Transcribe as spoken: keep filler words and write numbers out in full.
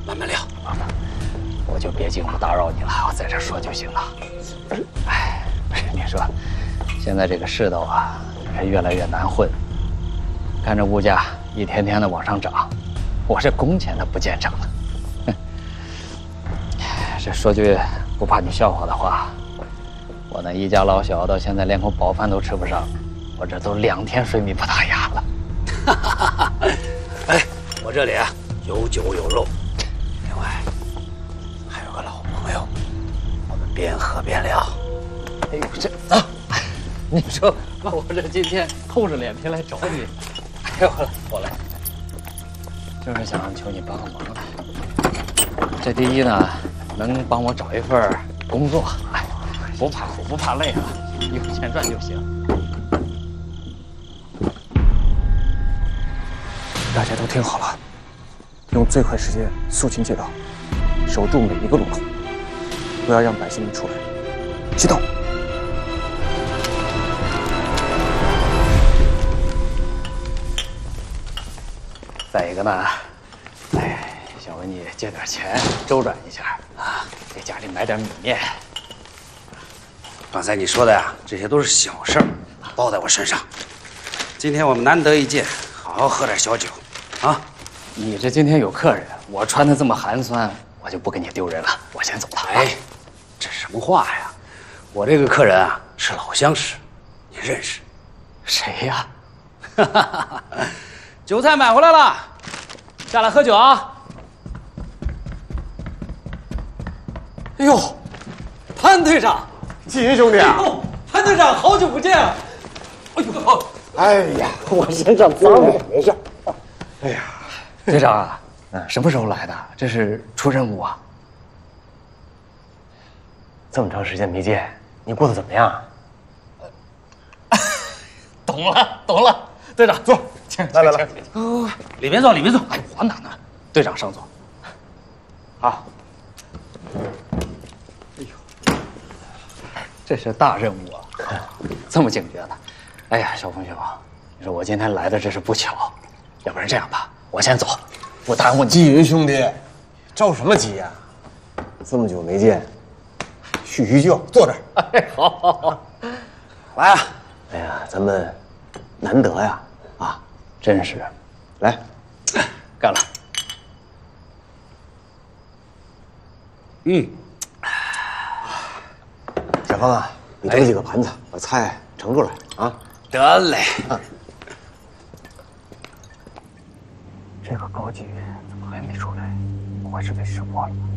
慢慢聊。 啊，我就别进屋打扰你了，我在这说就行了。哎，不是你说，现在这个世道啊，人越来越难混，看着物价一天天的往上涨，我这工钱它不见涨了。这说句不怕你笑话的话，我那一家老小到现在连口饱饭都吃不上，我这都两天水米不打牙了。 哈哈哈哈！哎，我这里啊有酒有肉，另外还有个老朋友，我们边喝边聊。 哎呦，这啊，你说我这今天厚着脸皮来找你，哎呦，我来，就是想求你帮个忙。这第一呢，能帮我找一份工作，哎，不怕苦不怕累啊，有钱赚就行。 大家都听好了，用最快时间肃清街道，守住每一个路口，不要让百姓们出来。启动。 再一个呢，哎，想问你借点钱周转一下啊，给家里买点米面。 刚才你说的呀，这些都是小事儿，包在我身上。今天我们难得一见，好好喝点小酒，啊！ 你这今天有客人，我穿的这么寒酸，我就不给你丢人了，我先走了。 哎，这什么话呀？我这个客人啊是老相识，你认识？ 谁呀？ 哈哈哈！韭菜买回来了，下来喝酒啊！ 哎呦，潘队长，季云兄弟啊！ 哦，潘队长，好久不见啊！哎呦， 哎呀，我身上脏了，没事。哎呀， 队长啊，嗯，什么时候来的？这是出任务啊？ 这么长时间没见，你过得怎么样？ 懂了，懂了。队长，坐，请， 来来来， 哦，里面坐，里面坐。 哎，我哪能？队长上座。好。哎呦，这是大任务啊！这么警觉的。哎呀，小风兄，你说我今天来的这是不巧，要不然这样吧，我先走，不耽误你。 季云兄弟，着什么急呀？这么久没见，叙叙旧，坐这儿。 哎，好，好，好， 来啊！ 哎呀，咱们难得呀，啊， 真是， 来， 干了。 嗯， 小芳啊，你端几个盘子，把菜盛出来啊。 得嘞。 这个高级怎么还没出来？不会是被识破了吧？